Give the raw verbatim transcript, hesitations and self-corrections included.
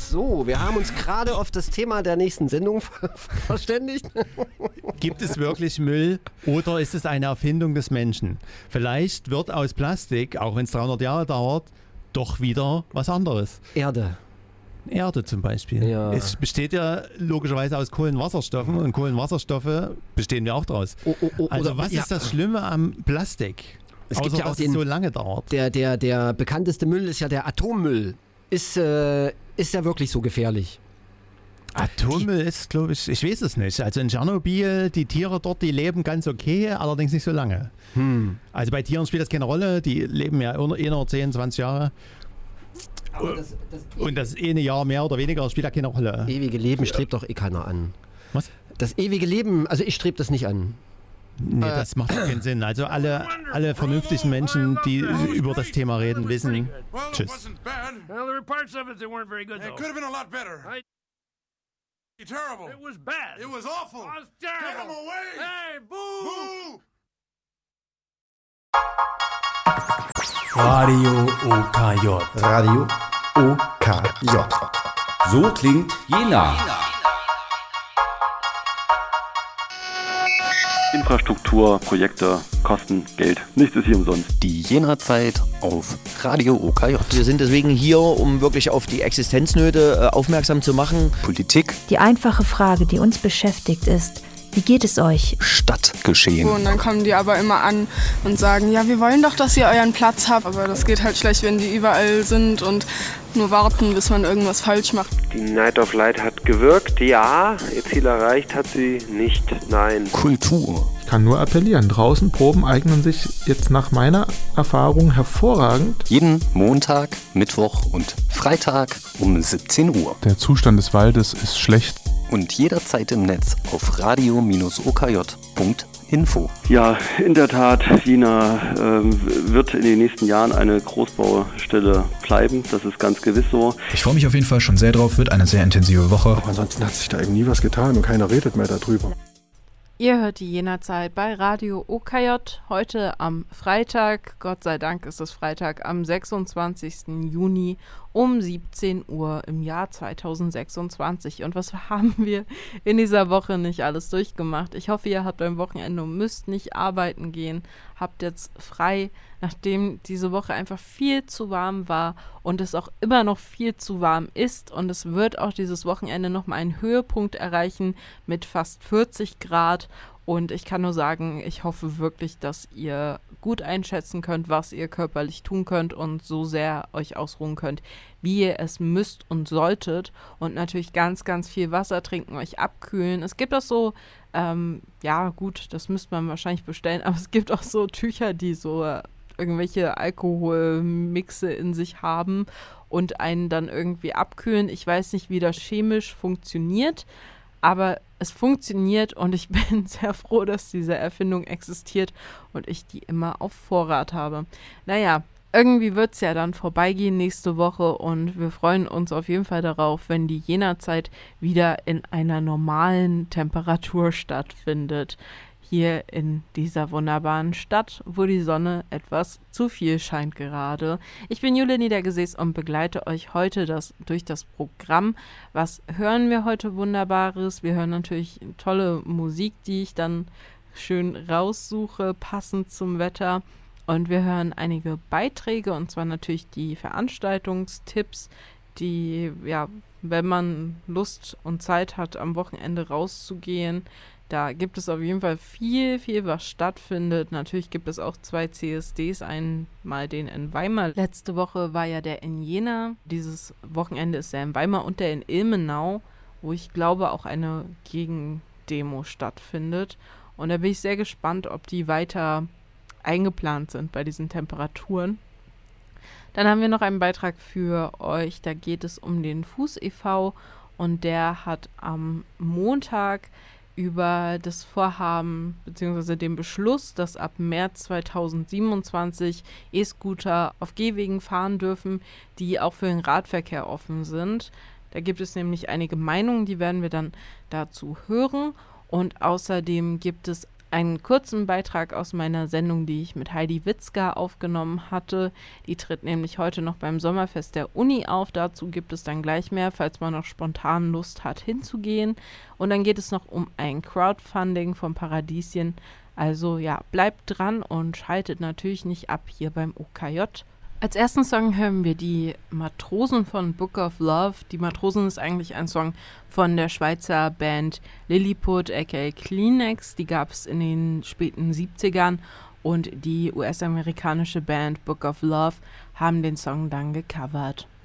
So, wir haben uns gerade auf das Thema der nächsten Sendung ver- verständigt. Gibt es wirklich Müll oder ist es eine Erfindung des Menschen? Vielleicht wird aus Plastik, auch wenn es dreihundert Jahre dauert, doch wieder was anderes. Erde. Erde zum Beispiel. Ja. Es besteht ja logischerweise aus Kohlenwasserstoffen und Kohlenwasserstoffe bestehen wir auch draus. Oh, oh, oh, also oder- was ja. ist das Schlimme am Plastik? Es Außer, gibt ja auch dass den- es so lange dauert. Der, der, der bekannteste Müll ist ja der Atommüll. Ist, äh, ist ja wirklich so gefährlich? Atommüll ist, glaube ich, ich weiß es nicht. Also in Tschernobyl, die Tiere dort, die leben ganz okay, allerdings nicht so lange. Hm. Also bei Tieren spielt das keine Rolle, die leben ja immer zehn, zwanzig Jahre. Aber das, das Und das eine Jahr mehr oder weniger spielt ja keine Rolle. ewige Leben strebt doch eh keiner an. Was? Das ewige Leben, also ich strebe das nicht an. Nee, Äh, das macht keinen Sinn. Also alle, alle vernünftigen Menschen, die über das Thema reden, wissen, Well, it tschüss. wasn't bad. Well, there were parts of it that weren't very good, It though. could have been a lot better. I- Terrible. It was bad. It was awful. It was Get him terrible. away. Hey, boo! Boo! Radio O K J. Radio O K J. So klingt Jena. Infrastruktur, Projekte, Kosten, Geld. Nichts ist hier umsonst. Die Jena-Zeit auf Radio O K J. Wir sind deswegen hier, um wirklich auf die Existenznöte äh, aufmerksam zu machen. Politik, Die einfache Frage, die uns beschäftigt, ist: Wie geht es euch? Stadtgeschehen. Und dann kommen die aber immer an und sagen, ja, wir wollen doch, dass ihr euren Platz habt. Aber das geht halt schlecht, wenn die überall sind und nur warten, bis man irgendwas falsch macht. Die Night of Light hat gewirkt, ja. Ihr Ziel erreicht hat sie nicht, nein. Kultur, Ich kann nur appellieren, draußen Proben eignen sich jetzt nach meiner Erfahrung hervorragend. jeden Montag, Mittwoch und Freitag um siebzehn Uhr. Der Zustand des Waldes ist schlecht. Und jederzeit im Netz auf radio O K J Punkt info. Ja, in der Tat, Jena ähm, wird in den nächsten Jahren eine Großbaustelle bleiben. Das ist ganz gewiss so. Ich freue mich auf jeden Fall schon sehr drauf, wird eine sehr intensive Woche. Aber ansonsten hat sich da eben nie was getan und keiner redet mehr darüber. Ihr hört die Jena-Zeit bei Radio O K J heute am Freitag. Gott sei Dank ist es Freitag am sechsundzwanzigsten Juni um siebzehn Uhr im Jahr zweitausendsechsundzwanzig. Und was haben wir in dieser Woche nicht alles durchgemacht? Ich hoffe, ihr habt am Wochenende und müsst nicht arbeiten gehen. Habt jetzt frei, nachdem diese Woche einfach viel zu warm war und es auch immer noch viel zu warm ist. Und es wird auch dieses Wochenende nochmal einen Höhepunkt erreichen mit fast vierzig Grad. Und ich kann nur sagen, ich hoffe wirklich, dass ihr gut einschätzen könnt, was ihr körperlich tun könnt und so sehr euch ausruhen könnt, wie ihr es müsst und solltet. Und natürlich ganz, ganz viel Wasser trinken, euch abkühlen. Es gibt auch so, ähm, ja gut, das müsste man wahrscheinlich bestellen, aber es gibt auch so Tücher, die so äh, irgendwelche Alkoholmixe in sich haben und einen dann irgendwie abkühlen. Ich weiß nicht, wie das chemisch funktioniert, aber es funktioniert und ich bin sehr froh, dass diese Erfindung existiert und ich die immer auf Vorrat habe. Naja, irgendwie wird es ja dann vorbeigehen nächste Woche und wir freuen uns auf jeden Fall darauf, wenn die Jena-Zeit wieder in einer normalen Temperatur stattfindet. Hier in dieser wunderbaren Stadt, wo die Sonne etwas zu viel scheint gerade. Ich bin Jule Niedergesäß und begleite euch heute das, durch das Programm. Was hören wir heute Wunderbares? Wir hören natürlich tolle Musik, die ich dann schön raussuche, passend zum Wetter. Und wir hören einige Beiträge, und zwar natürlich die Veranstaltungstipps, die, ja, wenn man Lust und Zeit hat, am Wochenende rauszugehen, da gibt es auf jeden Fall viel, viel, was stattfindet. Natürlich gibt es auch zwei C S Ds, einmal den in Weimar. Letzte Woche war ja der in Jena. Dieses Wochenende ist der in Weimar und der in Ilmenau, wo ich glaube auch eine Gegendemo stattfindet. Und da bin ich sehr gespannt, ob die weiter eingeplant sind bei diesen Temperaturen. Dann haben wir noch einen Beitrag für euch. Da geht es um den Fuß e V und der hat am Montag über das Vorhaben bzw. den Beschluss, dass ab März zweitausendsiebenundzwanzig E-Scooter auf Gehwegen fahren dürfen, die auch für den Radverkehr offen sind. Da gibt es nämlich einige Meinungen, die werden wir dann dazu hören. Und außerdem gibt es einen kurzen Beitrag aus meiner Sendung, die ich mit Heidi Witzka aufgenommen hatte. Die tritt nämlich heute noch beim Sommerfest der Uni auf. Dazu gibt es dann gleich mehr, falls man noch spontan Lust hat, hinzugehen. Und dann geht es noch um ein Crowdfunding vom Paradieschen. Also ja, bleibt dran und schaltet natürlich nicht ab hier beim O K J. Als ersten Song hören wir die Matrosen von Book of Love. Die Matrosen ist eigentlich ein Song von der Schweizer Band Lilliput aka Kleenex. Die gab es in den späten siebzigern und die U S-amerikanische Band Book of Love haben den Song dann gecovert.